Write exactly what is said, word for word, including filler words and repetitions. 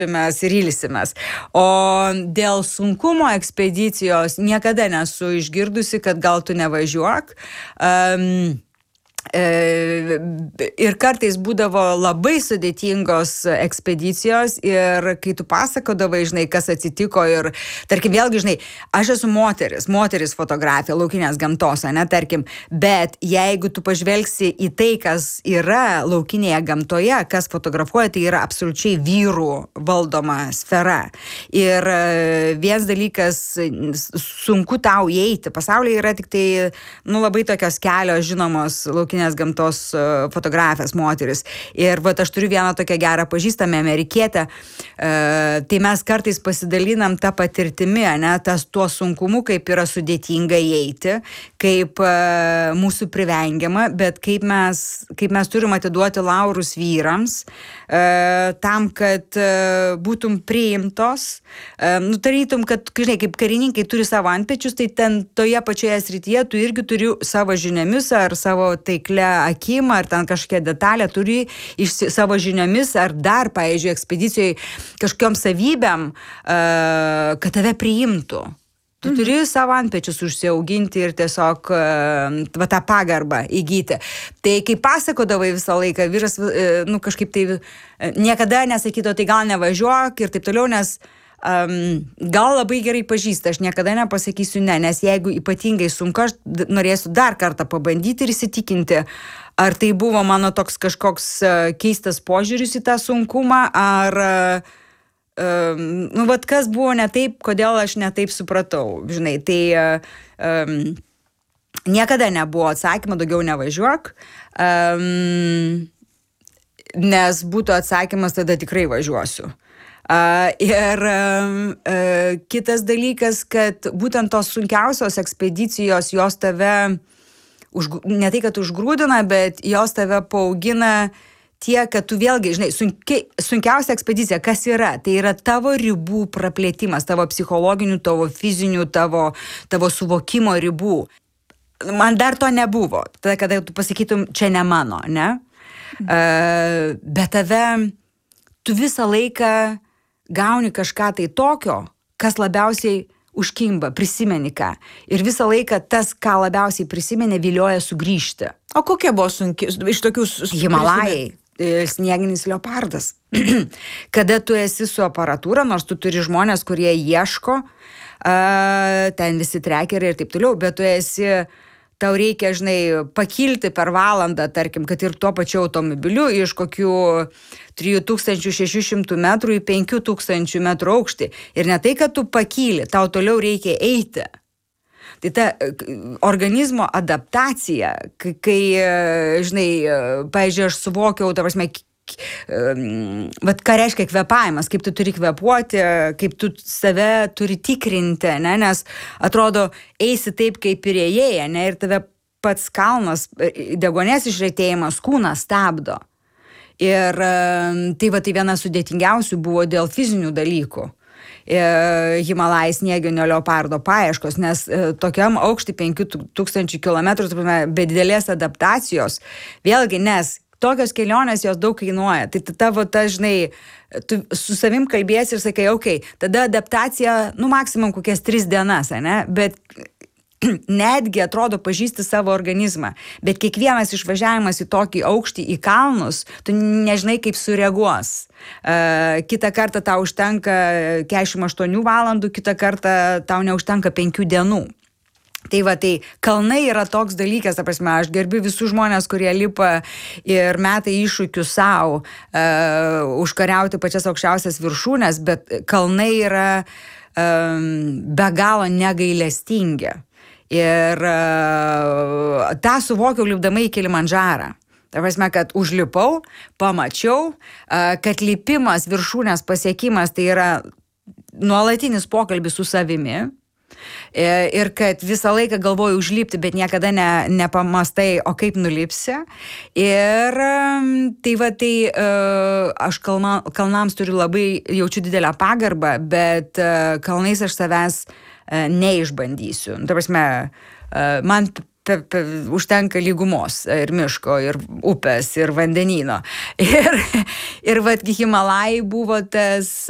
mes ir ilsimės. O dėl sunkumo ekspedicijos niekada nesu išgirdusi, kad gal tu nevažiuok. Um, Ir kartais būdavo labai sudėtingos ekspedicijos ir kai tu pasakodavai, žinai, kas atsitiko ir, tarkim, vėlgi, žinai, aš esu moteris, moteris fotografija, laukinės gamtos, ne, tarkim, bet jeigu tu pažvelgsi į tai, kas yra laukinėje gamtoje, kas fotografuoja, tai yra absoliučiai vyrų valdoma sfera. Ir vienas dalykas, sunku tau įeiti. Pasaulyje yra tik tai, nu, labai tokios kelios žinomos laukinės gamtos fotografės moteris. Ir vat aš turiu vieną tokią gerą pažįstamą amerikietę, e, tai mes kartais pasidalinam tą patirtimi, ne, tas tuo sunkumu, kaip yra sudėtinga įeiti, kaip e, mūsų privengiama, bet kaip mes, kaip mes turim atiduoti laurus vyrams, e, tam, kad e, būtum priimtos. E, nu, tarytum, kad, žinai, kaip karininkai turi savo antpečius, tai ten toje pačioje srityje tu irgi turi savo žiniomis ar savo taiklia akim, ar ten kažkokia detalė turi iš savo žiniomis, ar dar, pavyzdžiui, ekspedicijoje kažkokiom savybėm, uh, kad tave priimtų. Tu mm. turi savo antpečius užsiauginti ir tiesiog uh, va, tą pagarbą įgyti. Tai kai pasakodavai visą laiką, vyras, uh, nu, kažkaip tai uh, niekada nesakyto, tai gal nevažiuok ir taip toliau, nes Um, gal labai gerai pažįsta, aš niekada nepasakysiu ne, nes jeigu ypatingai sunku, aš norėsiu dar kartą pabandyti ir įsitikinti, ar tai buvo mano toks kažkoks uh, keistas požiūris į tą sunkumą, ar uh, um, nu, vat kas buvo ne taip, kodėl aš ne taip supratau, žinai, tai uh, um, niekada nebuvo atsakymo, daugiau nevažiuok, um, nes būtų atsakymas, tada tikrai važiuosiu. Uh, ir uh, kitas dalykas, kad būtent tos sunkiausios ekspedicijos, jos tave, užg... ne tai, kad užgrūdina, bet jos tave paaugina tiek, kad tu vėlgi, žinai, sunki... sunkiausia ekspedicija, kas yra? Tai yra tavo ribų praplėtimas, tavo psichologinių, tavo fizinių, tavo, tavo suvokimo ribų. Man dar to nebuvo. Tada, kada tu pasakytum, čia ne mano, ne? Uh, bet tave, tu visą laiką gauni kažką tai tokio, kas labiausiai užkimba, prisimeni ką. Ir visą laiką tas, ką labiausiai prisimenė, vilioja sugrįžti. O kokie buvo sunki, iš tokių... Himalajai, snieginis leopardas. Kada tu esi su aparatūra, nors tu turi žmonės, kurie ieško, uh, ten visi trekeriai ir taip toliau, bet tu esi... Tau reikia, žinai, pakilti per valandą, tarkim, kad ir tuo pačiu automobiliu iš kokių trijų tūkstančių šešių šimtų metrų į penkių tūkstančių metrų aukštį. Ir ne tai, kad tu pakyli, tau toliau reikia eiti. Tai ta organizmo adaptacija, kai, kai žinai, pavyzdžiui, aš suvokiau, ta prasme, vat ką reiškia kvėpavimas, kaip tu turi kvėpuoti, kaip tu save turi tikrinti, ne? Nes atrodo, eisi taip, kaip ir ėjai, ne? Ir tave pats kalnas, deguonies išretėjimas, kūnas stabdo. Ir tai va, tai viena sudėtingiausių buvo dėl fizinių dalykų. Himalajai snieginio leopardo paieškos, nes tokiam aukšti penkių tūkstančių kilometrų be didelės adaptacijos, vėlgi, nes tokios kelionės jos daug kainuoja. Tai tavo, ta, žinai, tu su savim kalbėsi ir sakai, okei, okay, tada adaptacija, nu, maksimum kokias tris dienas, ne? Bet netgi atrodo pažįsti savo organizmą. Bet kiekvienas išvažiavimas į tokį aukštį, į kalnus, tu nežinai, kaip sureaguos. Uh, kitą kartą tau užtenka keturiasdešimt aštuonių valandų, kitą kartą tau neužtenka penkių dienų. Tai va, tai kalnai yra toks dalykas, ta prasme, aš gerbiu visus žmonės, kurie lipa ir meta iššūkių savo, uh, užkariauti pačias aukščiausias viršūnes, bet kalnai yra um, be galo negailestingi. Ir uh, tą suvokiau lipdama į Kilimandžarą. Ta prasme, kad užlipau, pamačiau, uh, kad lipimas, viršūnės pasiekimas, tai yra nuolatinis pokalbis su savimi. Ir kad visą laiką galvoju užlipti, bet niekada ne, nepamastai, o kaip nulipsi. Ir tai va, tai aš kalna, kalnams turiu labai, jaučiu didelę pagarbą, bet kalnais aš savęs neišbandysiu. Ta prasme, man pe, pe, užtenka lygumos ir miško, ir upės, ir vandenyno. Ir, ir vat, Himalajai buvo tas